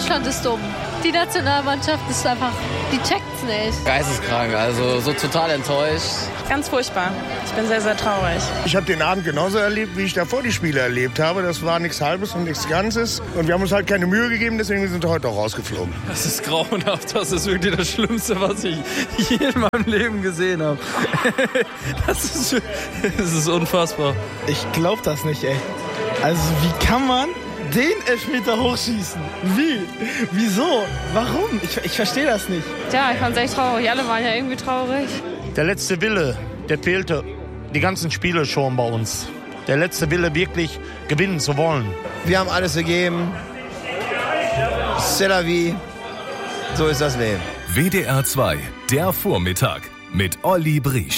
Deutschland ist dumm. Die Nationalmannschaft ist einfach, die checkt's nicht. Geisteskrank, also so total enttäuscht. Ganz furchtbar. Ich bin sehr, sehr traurig. Ich habe den Abend genauso erlebt, wie ich davor die Spiele erlebt habe. Das war nichts Halbes und nichts Ganzes. Und wir haben uns halt keine Mühe gegeben, deswegen sind wir heute auch rausgeflogen. Das ist grauenhaft. Das ist wirklich das Schlimmste, was ich je in meinem Leben gesehen habe. Das ist unfassbar. Ich glaube das nicht, ey. Also wie kann man den Elfmeter hochschießen? Wie? Wieso? Warum? Ich verstehe das nicht. Ja, ich fand's echt traurig. Alle waren ja irgendwie traurig. Der letzte Wille, der fehlte die ganzen Spiele schon bei uns. Der letzte Wille, wirklich gewinnen zu wollen. Wir haben alles gegeben. C'est la vie. So ist das Leben. WDR 2, der Vormittag mit Olli Briesch.